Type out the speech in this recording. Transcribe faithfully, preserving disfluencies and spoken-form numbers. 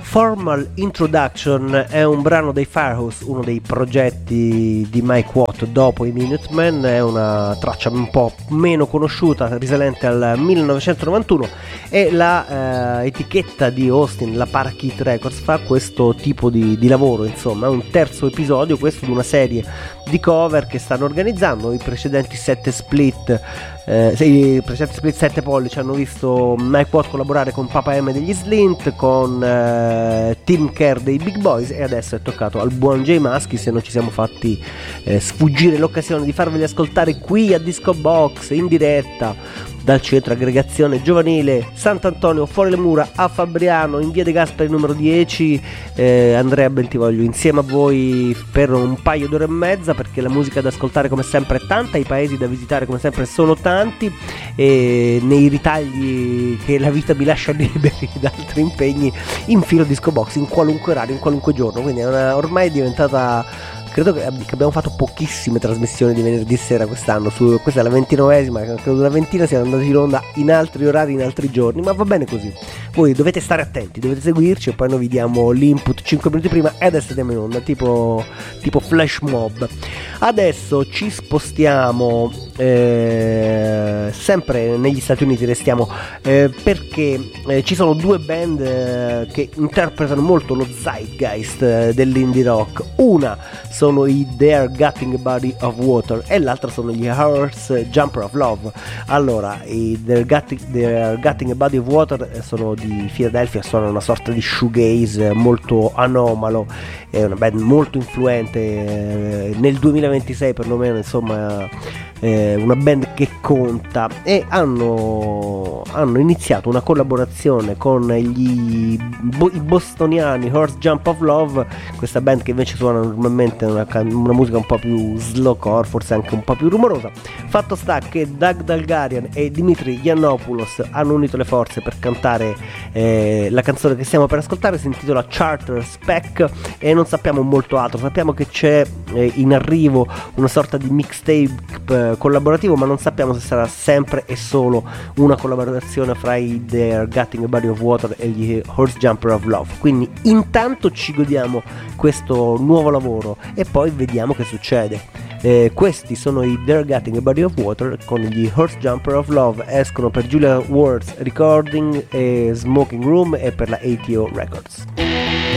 Formal Introduction è un brano dei Firehouse, uno dei progetti di Mike Watt dopo i Minutemen. È una traccia un po' meno conosciuta, risalente al millenovecentonovantuno, e la eh, etichetta di Austin, la Parakeet Records, fa questo tipo di, di lavoro. Insomma, è un terzo episodio questo di una serie di cover che stanno organizzando. I precedenti sette split Eh, i precedenti split sette pollici hanno visto Mike Watt collaborare con Papa M degli Slint, con eh, Tim Kerr dei Big Boys, e adesso è toccato al buon Jay Maschi, se non ci siamo fatti eh, sfuggire l'occasione di farveli ascoltare qui a Disco Box in diretta dal centro aggregazione giovanile Sant'Antonio fuori le mura a Fabriano, in via De Gasperi numero dieci. eh, Andrea Bentivoglio insieme a voi per un paio d'ore e mezza, perché la musica da ascoltare come sempre è tanta, i paesi da visitare come sempre sono tanti, e nei ritagli che la vita mi lascia liberi da altri impegni infilo Disco Box in qualunque orario, in qualunque giorno. Quindi è una, ormai è diventata, credo che abbiamo fatto pochissime trasmissioni di venerdì sera quest'anno, su, questa è la ventinovesima, credo una ventina siamo andati in onda in altri orari, in altri giorni, ma va bene così. Voi dovete stare attenti, dovete seguirci, e poi noi vi diamo l'input cinque minuti prima e adesso andiamo in onda, tipo, tipo flash mob. Adesso ci spostiamo eh, sempre negli Stati Uniti, restiamo eh, perché eh, ci sono due band eh, che interpretano molto lo zeitgeist eh, dell'indie rock. Una sono i They're Gutting a Body of Water e l'altra sono gli Horse Jumper of Love. Allora, i They're Gutting, They're Gutting a Body of Water sono di Philadelphia, sono una sorta di shoegaze molto anomalo, è una band molto influente eh, nel duemilaventisei perlomeno, insomma eh, una band che conta, e hanno, hanno iniziato una collaborazione con gli bo- i bostoniani Horse Jump of Love, questa band che invece suona normalmente una, una musica un po' più slowcore, forse anche un po' più rumorosa. Fatto sta che Doug Dalgarian e Dimitri Yiannopoulos hanno unito le forze per cantare eh, la canzone che stiamo per ascoltare, si intitola Charter Spec, e non sappiamo molto altro. Sappiamo che c'è eh, in arrivo una sorta di mixtape eh, collaborativo, ma non sappiamo se sarà sempre e solo una collaborazione fra i They're Gutting a Body of Water e gli Horse Jumper of Love. Quindi intanto ci godiamo questo nuovo lavoro e poi vediamo che succede. Eh, questi sono i They're Gutting a Body of Water con gli Horse Jumper of Love, escono per Julia Words Recording e Smoking Room e per la A T O Records.